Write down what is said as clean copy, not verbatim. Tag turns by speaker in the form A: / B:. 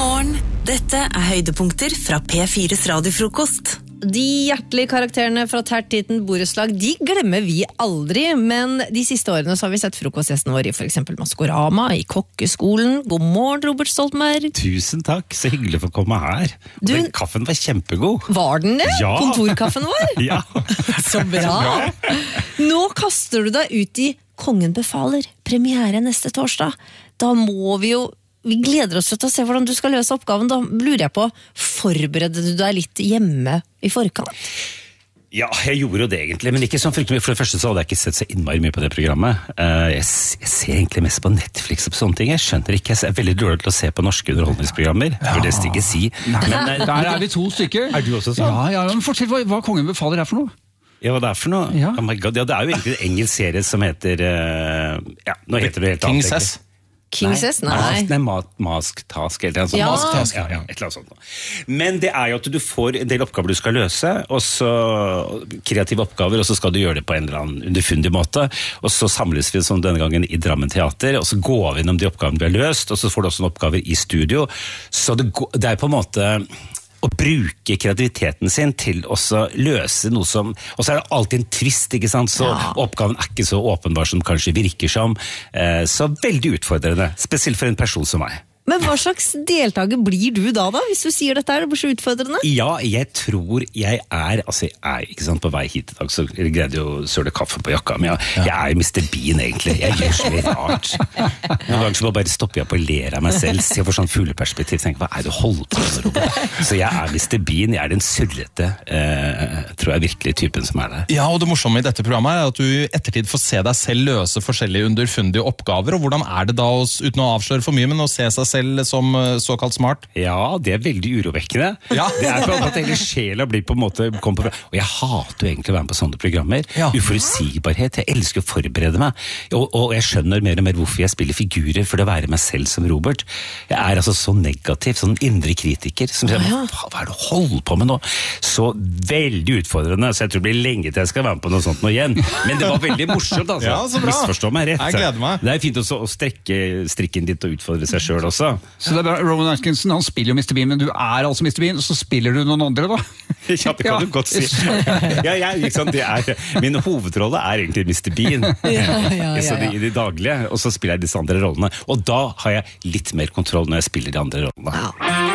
A: morgen, dette høydepunkter fra P4's radiofrokost.
B: De hjertelige karakterene fra Tertiten Borettslag, de glemmer vi aldri, men de siste årene så har vi sett frokostgjestene våre i for eksempel Maskorama, i kokkeskolen. God morgen, Robert Stoltenberg.
C: Tusen takk, så hyggelig for å komme her. Den kaffen var kjempegod.
B: Var den det?
C: Ja.
B: Kontorkaffen vår?
C: Ja.
B: Så bra. Nå kaster du deg ut i Kongen befaler, premiere neste torsdag. Da må vi gleder oss til å se hvordan du skal løse oppgaven. Da lurer jeg på, forbereder du deg litt hjemme i forkant?
C: Ja, jeg gjorde jo det egentlig, men ikke sånn fryktelig. For det første så hadde jeg ikke sett så innmari mye på det programmet. Jeg ser egentlig mest på Netflix og på sånne ting. Jeg skjønner ikke, jeg er veldig dårlig til å se på norske underholdningsprogrammer. Ja. Det skal ikke si.
D: Men, der er vi to stykker.
C: Er du også sånn?
D: Ja, men fortell hva Kongen befaler for noe.
C: Ja, hva det er for noe?
D: Ja.
C: Oh my god, ja, det er jo egentlig en engelsk serie som heter, ja, nå heter det helt annet.
D: King's S.
B: King's S? Nei.
C: Mask Task eller noe sånt.
B: Ja.
C: Mask Task, ja, et eller annet sånt. Men det er jo at du får en del oppgaver du skal løse, og så kreative oppgaver, og så skal du gjøre det på en eller annen underfundig måte, og så samles vi sånn denne gangen i Drammen Teater, og så går vi innom de oppgavene vi har løst, og så får du også noen oppgaver i studio, så det er på en måte å bruke kreativiteten sin til å løse noe som, og så er det alltid en twist, ikke sant, så oppgaven er ikke så åpenbar som kanskje virker som, så veldig utfordrende, spesielt for en person som meg.
B: Men hva slags deltaker blir du da, hvis du sier dette det blir så utfordrende?
C: Ja, jeg tror jeg er ikke sant, på vei hit i dag, så jeg greide jo å søle kaffe på jakka, men jeg er Mr. Bean egentlig, jeg gjør så mye rart. Noen ganger så bare stopper jeg på å lære av meg selv, så jeg får sånn fugleperspektiv, tenker, hva er det du holder på med, Robert? Så jeg er Mr. Bean, jeg er den surrete, tror jeg virkelig typen som er der.
E: Ja, og det morsomme i dette programmet er at du i ettertid får se deg selv løse forskjellige underfundige oppgaver, og hvordan er det da, uten å avsløre for mye, men å se seg selv som såkalt smart?
C: Ja, det er veldig urovekkende. Ja. Det er på en måte hele sjela blir på en måte og jeg hater jo egentlig å være med på sånne programmer. Ja. Uforutsigbarhet, jeg elsker å forberede meg. Og jeg skjønner mer og mer hvorfor jeg spiller figurer for å være meg selv som Robert. Jeg er altså så negativ, sånn indre kritiker, som sier, hva er det du holder på med nå? Så veldig utfordrende, så jeg tror det blir lenge til jeg skal være med på noe sånt nå igjen. Men det var veldig morsomt, altså.
E: Ja, så bra.
C: Misforstå meg rett.
E: Jeg gleder meg.
C: Det er fint også å strekke strikken ditt og utfordre seg selv også.
D: Så det er bra, Rowan Atkinson, han spiller jo Mr. Bean, men du er altså Mr. Bean, og så spiller du noen andre da?
C: Ja, det kan du godt si. Min hovedrolle er egentlig Mr. Bean. Så i de daglige, og så spiller jeg disse andre rollene. Og da har jeg litt mer kontroll når jeg spiller de andre rollene.